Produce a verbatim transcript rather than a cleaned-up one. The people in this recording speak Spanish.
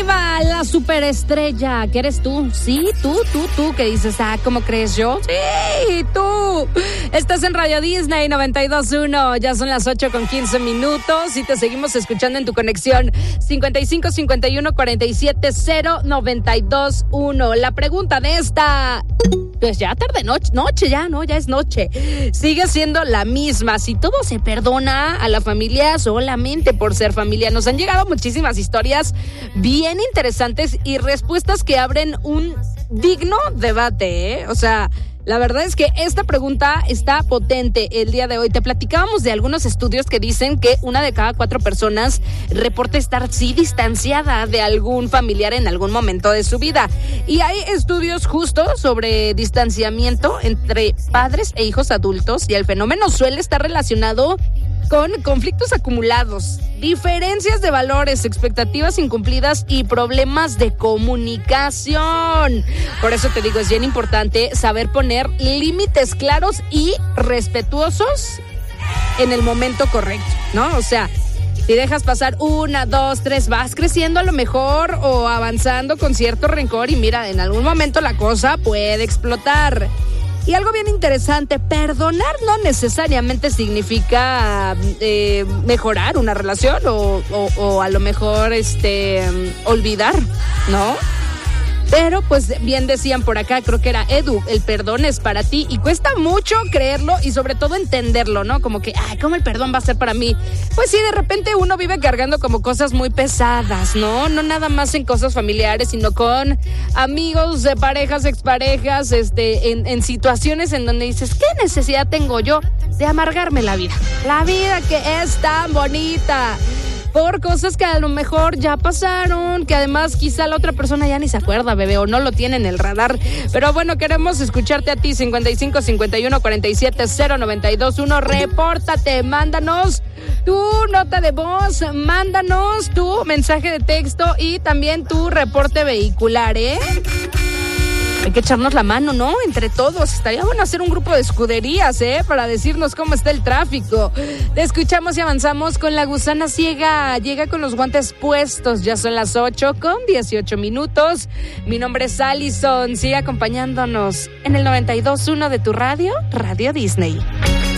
Eva, la superestrella, ¿qué eres tú? Sí, tú, tú, tú, que dices, ah, ¿cómo crees yo? Sí, tú. Estás en Radio Disney noventa y dos punto uno, ya son las ocho con quince minutos y te seguimos escuchando en tu conexión cincuenta y cinco cincuenta y uno cuarenta y siete cero noventa y dos uno. La pregunta de esta, pues ya tarde, noche, noche ya, ¿no? Ya es noche. Sigue siendo la misma. Si todo se perdona a la familia solamente por ser familia. Nos han llegado muchísimas historias bien interesantes y respuestas que abren un digno debate, ¿eh? O sea, la verdad es que esta pregunta está potente el día de hoy. Te platicábamos de algunos estudios que dicen que una de cada cuatro personas reporta estar sí distanciada de algún familiar en algún momento de su vida. Y hay estudios justo sobre distanciamiento entre padres e hijos adultos y el fenómeno suele estar relacionado con conflictos acumulados, diferencias de valores, expectativas incumplidas y problemas de comunicación. Por eso te digo, es bien importante saber poner límites claros y respetuosos en el momento correcto, ¿no? O sea, si dejas pasar una, dos, tres, vas creciendo a lo mejor o avanzando con cierto rencor y mira, en algún momento la cosa puede explotar. Y algo bien interesante, perdonar no necesariamente significa eh, mejorar una relación o, o, o a lo mejor este olvidar, ¿no? Pero pues bien decían por acá, creo que era Edu, el perdón es para ti y cuesta mucho creerlo y sobre todo entenderlo, ¿no? Como que, ay, ¿cómo el perdón va a ser para mí? Pues sí, de repente uno vive cargando como cosas muy pesadas, ¿no? No nada más en cosas familiares, sino con amigos, de parejas, exparejas, este, en, en situaciones en donde dices, ¿qué necesidad tengo yo de amargarme la vida? La vida que es tan bonita. Por cosas que a lo mejor ya pasaron, que además quizá la otra persona ya ni se acuerda, bebé, o no lo tiene en el radar. Pero bueno, queremos escucharte a ti, cincuenta y cinco cincuenta y uno cuarenta y siete cero noventa y dos uno. Repórtate, mándanos tu nota de voz, mándanos tu mensaje de texto y también tu reporte vehicular, ¿eh? Hay que echarnos la mano, ¿no? Entre todos. Estaría bueno hacer un grupo de escuderías, ¿eh? Para decirnos cómo está el tráfico. Te escuchamos y avanzamos con La Gusana Ciega. Llega con los guantes puestos. Ya son las ocho con dieciocho minutos. Mi nombre es Allison. Sigue acompañándonos en el noventa y dos punto uno de tu radio, Radio Disney.